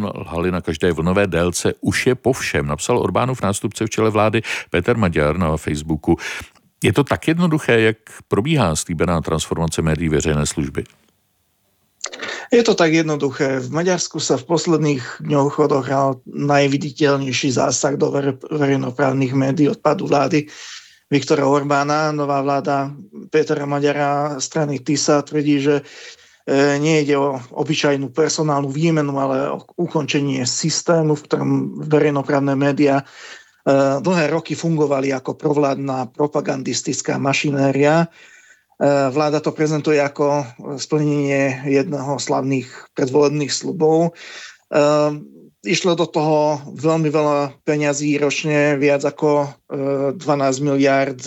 lhali na každé vlnové délce, už je po všem. Napsal Orbánův nástupce v čele vlády Peter Maďar na Facebooku. Je to tak jednoduché, jak probíhá slíbená transformace médií veřejné služby? Je to tak jednoduché. V Maďarsku sa v posledných dňoch odohral najviditeľnejší zásah do verejnoprávnych médií od pádu vlády Viktora Orbána. Nová vláda Petra Maďara strany TISA tvrdí, že nie ide o obyčajnú personálnu výmenu, ale o ukončenie systému, v ktorom verejnoprávne médiá dlhé roky fungovali ako provládna propagandistická mašinéria. Vláda to prezentuje ako splnenie jedného z hlavných predvolebných sľubov. Išlo do toho veľmi veľa peňazí ročne, viac ako 12 miliárd,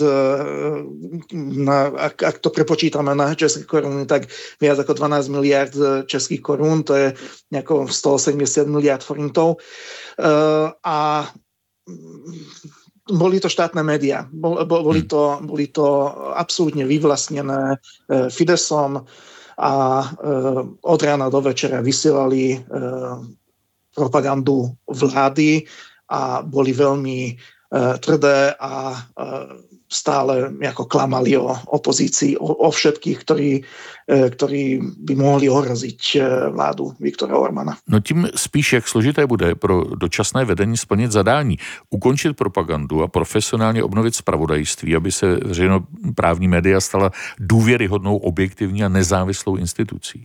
ak to prepočítame na české koruny, tak viac ako 12 miliárd českých korún, to je nejako 180 miliárd forintov. A boli to štátne médiá. Boli to absolútne vyvlastnené Fidesom a od rána do večera vysielali propagandu vlády a boli veľmi tvrdé a stále ako klamali o opozícii, o všetkých, ktorí by mohli ohroziť vládu Viktora Orbána. No tím spíš, jak složité bude pro dočasné vedení splnit zadání, ukončit propagandu a profesionálně obnovit zpravodajství, aby se veřejnoprávní média stala důvěryhodnou, objektivní a nezávislou institucí.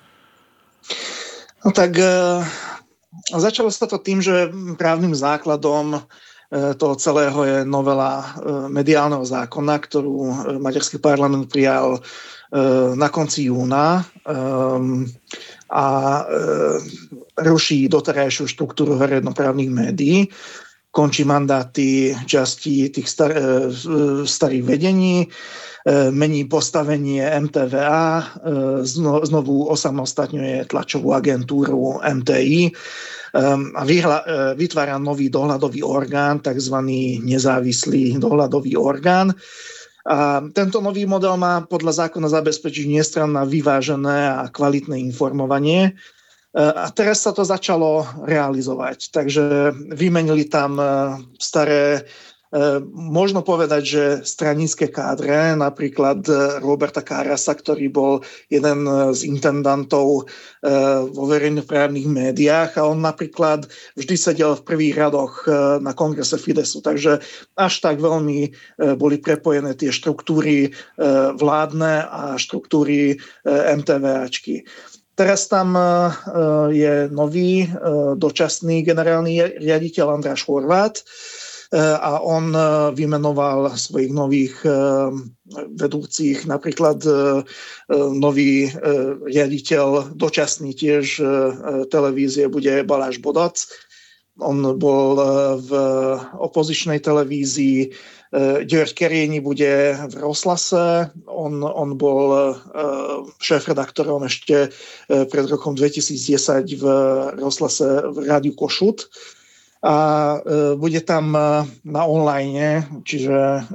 No tak začalo sa to tým, že právnym základom toho celého je novela mediálneho zákona, ktorú maďarský parlament prijal na konci júna a ruší doterajšiu štruktúru verejnoprávnych médií, končí mandáty časti tých starých vedení, mení postavenie MTVA, znovu osamostatňuje tlačovú agentúru MTI a vytvára nový dohľadový orgán, tzv. Nezávislý dohľadový orgán. A tento nový model má podľa zákona zabezpečiť nestranné, vyvážené a kvalitné informovanie. A teraz sa to začalo realizovať. Takže vymenili tam staré, možno povedať, že stranické kádre, napríklad Roberta Karasa, ktorý bol jeden z intendantov vo verejnoprávnych médiách a on napríklad vždy sedel v prvých radoch na kongrese Fidesu. Takže až tak veľmi boli prepojené tie štruktúry vládne a štruktúry MTVAčky. Teraz tam je nový dočasný generálny riaditeľ Andráš Horváth, a on vymenoval svojich nových vedúcich, napríklad nový riaditeľ dočasný tiež televízie bude Baláš Bodac. On bol v opozičnej televízii, György Kerényi bude v Rozhlase, on bol šéfredaktorom ešte pred rokom 2010 v Rozhlase v Rádiu Kossuth. A bude tam na online, čiže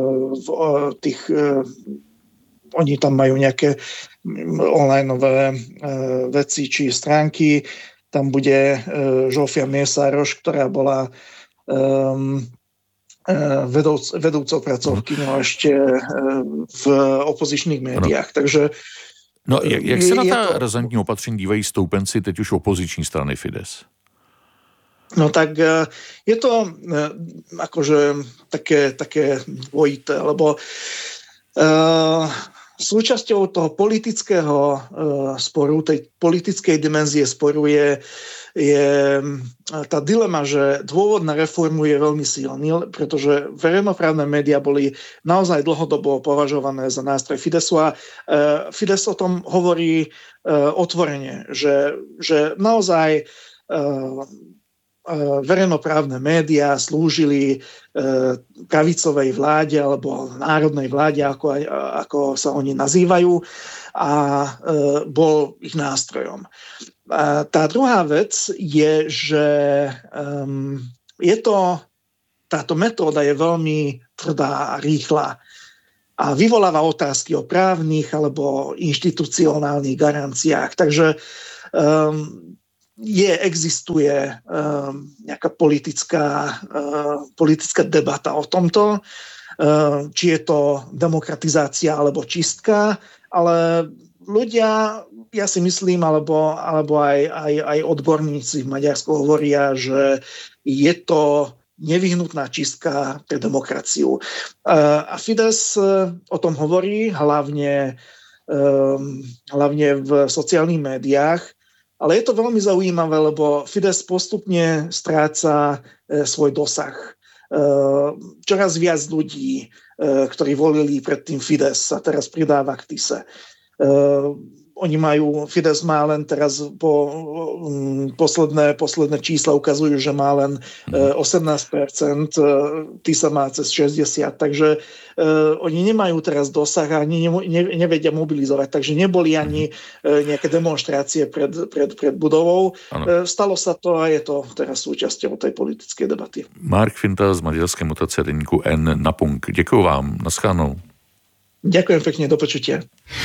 oni tam majú nejaké onlineové veci či stránky. Tam bude Zsófia Mészáros, ktorá bola vedúcou pracovkyňou ešte v opozičných médiách. Takže jak se na ta razantní opatření dívají stoupenci teď už opoziční strany Fides? No tak je to akože také dvojité, lebo súčasťou toho politického sporu, tej politickej dimenzie sporu je tá dilema, že dôvod na reformu je veľmi silný, pretože verejnoprávne médiá boli naozaj dlhodobo považované za nástroj Fidesu a Fides o tom hovorí otvorene, že naozaj verejnoprávne médiá slúžili pravicovej vláde alebo národnej vláde, ako sa oni nazývajú, a bol ich nástrojom. A tá druhá vec je, že táto metóda je veľmi tvrdá a rýchla a vyvoláva otázky o právnych alebo inštitucionálnych garanciách. Takže existuje nejaká politická debata o tomto, či je to demokratizácia alebo čistka, ale ľudia, ja si myslím, alebo aj odborníci v Maďarsku hovoria, že je to nevyhnutná čistka pre demokraciu. A Fidesz o tom hovorí, hlavne v sociálnych médiách, ale je to veľmi zaujímavé, lebo Fidesz postupne stráca svoj dosah. Čoraz viac ľudí, ktorí volili predtým Fidesz, sa teraz pridáva k TISE. Fidesz má len teraz posledné čísla ukazujú, že má len 18%, TISA má cez 60%, takže oni nemajú teraz dosah a ani nevedia mobilizovať, takže neboli ani nejaké demonštrácie pred budovou. Ano. Stalo sa to a je to teraz súčasťou tej politickej debaty. Mark Finta z maďarské mutace deníku N na Punk. Děkuju vám, naschledanou. Ďakujem pekne, do počutia.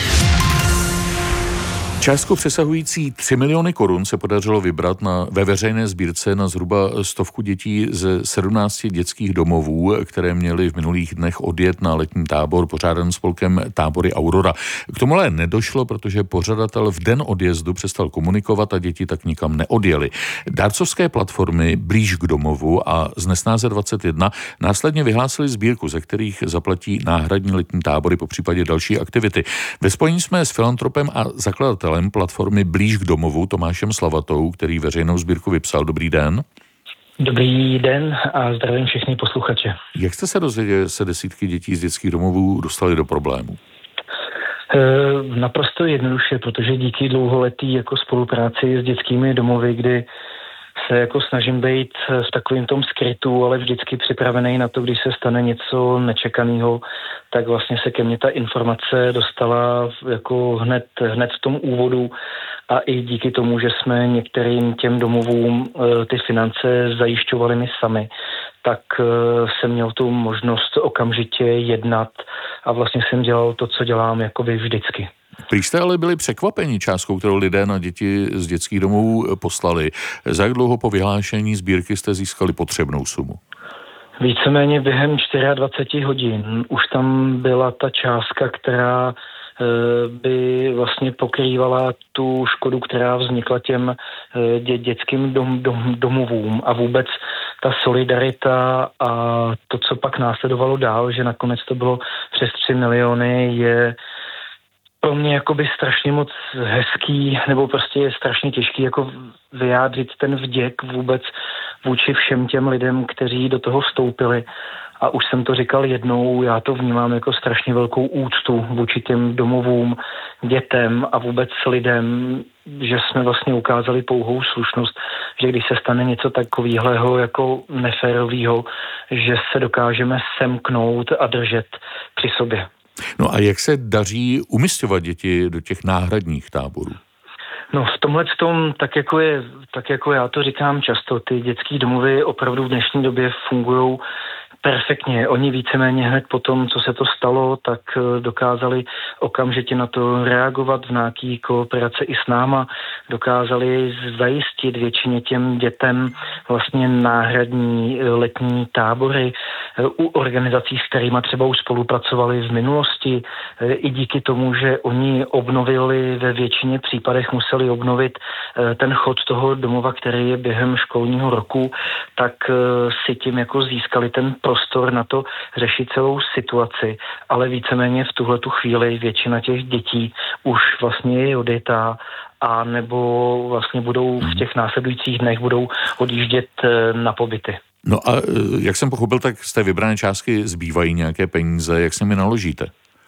Částku přesahující 3 miliony korun se podařilo vybrat ve veřejné sbírce na zhruba 100 dětí ze 17 dětských domovů, které měly v minulých dnech odjet na letní tábor pořádaný spolkem Tábory Aurora. K tomu ale nedošlo, protože pořadatel v den odjezdu přestal komunikovat a děti tak nikam neodjeli. Dárcovské platformy Blíž k domovu a z Nesnáze 21 následně vyhlásili sbírku, ze kterých zaplatí náhradní letní tábory, popřípadě další aktivity. Ve spojení jsme s filantropem a zakladatelem platformy Blíž k domovu Tomášem Slavatou, který veřejnou sbírku vypsal. Dobrý den. Dobrý den a zdravím všechny posluchače. Jak jste se dozvěděli, že se desítky dětí z dětských domovů dostali do problému? Naprosto jednoduše, protože díky dlouholetý jako spolupráci s dětskými domovy, kdy se jako snažím být v takovém tom skrytu, ale vždycky připravený na to, když se stane něco nečekaného, tak vlastně se ke mně ta informace dostala jako hned v tom úvodu a i díky tomu, že jsme některým těm domovům ty finance zajišťovali my sami, tak jsem měl tu možnost okamžitě jednat a vlastně jsem dělal to, co dělám jakoby vždycky. Prý jste ale byli překvapeni částkou, kterou lidé na děti z dětských domovů poslali. Za jak dlouho po vyhlášení sbírky jste získali potřebnou sumu? Víceméně během 24 hodin. Už tam byla ta částka, která by vlastně pokrývala tu škodu, která vznikla těm dětským domovům a vůbec ta solidarita a to, co pak následovalo dál, že nakonec to bylo přes 3 miliony, je pro mě jakoby strašně moc hezký, nebo prostě je strašně těžký jako vyjádřit ten vděk vůbec vůči všem těm lidem, kteří do toho vstoupili. A už jsem to říkal jednou, já to vnímám jako strašně velkou úctu vůči těm domovům, dětem a vůbec lidem, že jsme vlastně ukázali pouhou slušnost, že když se stane něco takového jako neférového, že se dokážeme semknout a držet při sobě. No a jak se daří umisťovat děti do těch náhradních táborů? No v tomhletom, tak jako já to říkám často, ty dětský domovy opravdu v dnešní době fungujou perfektně. Oni víceméně hned po tom, co se to stalo, tak dokázali okamžitě na to reagovat v nějaký kooperace i s náma. Dokázali zajistit většině těm dětem vlastně náhradní letní tábory u organizací, s kterými třeba už spolupracovali v minulosti. I díky tomu, že oni obnovili, ve většině případech museli obnovit ten chod toho domova, který je během školního roku, tak si tím jako získali ten prostor na to řešit celou situaci, ale víceméně v tuhletu chvíli většina těch dětí už vlastně je odjetá a nebo vlastně budou v těch následujících dnech budou odjíždět na pobyty. No a jak jsem pochopil, tak z té vybrané částky zbývají nějaké peníze, jak s nimi naložíte?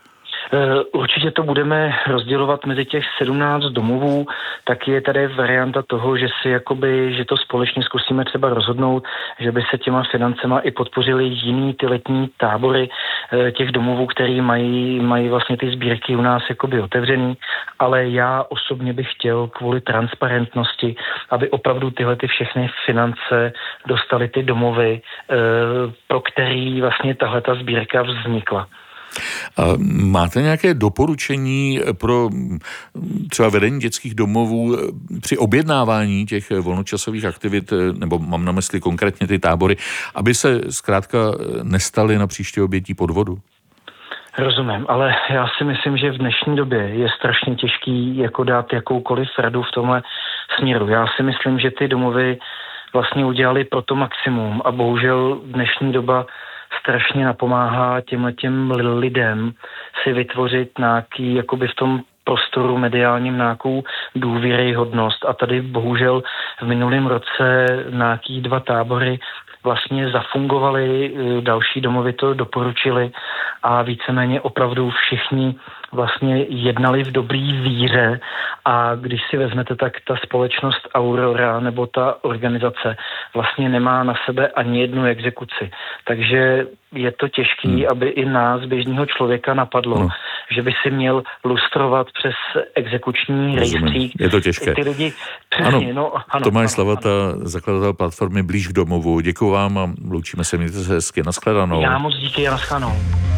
Určitě to budeme rozdělovat mezi těch 17 domovů, tak je tady varianta toho, že že to společně zkusíme třeba rozhodnout, že by se těma financema i podpořili jiný ty letní tábory těch domovů, který mají vlastně ty sbírky u nás jakoby otevřený, ale já osobně bych chtěl kvůli transparentnosti, aby opravdu tyhle ty všechny finance dostaly ty domovy, pro který vlastně tahleta sbírka vznikla. A máte nějaké doporučení pro třeba vedení dětských domovů při objednávání těch volnočasových aktivit, nebo mám na mysli konkrétně ty tábory, aby se zkrátka nestaly na příště obětí podvodu? Rozumím, ale já si myslím, že v dnešní době je strašně těžký jako dát jakoukoliv radu v tomhle směru. Já si myslím, že ty domovy vlastně udělali pro to maximum a bohužel dnešní doba strašně napomáhá těm lidem si vytvořit nějaký, jakoby v tom prostoru mediálním nějakou důvěryhodnost. A tady bohužel v minulém roce nějaký 2 tábory vlastně zafungovaly, další domovy to doporučili a víceméně opravdu všichni vlastně jednali v dobrý víře a když si vezmete, tak ta společnost Aurora nebo ta organizace vlastně nemá na sebe ani jednu exekuci. Takže je to těžký, aby i nás, běžného člověka, napadlo, že by si měl lustrovat přes exekuční rejstřík. Je to těžké. Ty lidi, přesně, ano, Tomáš Slavata, zakladatel platformy Blíž k domovu. Děkuji vám a loučíme se, mějte se hezky. Nashledanou. Já moc díky a nashledanou.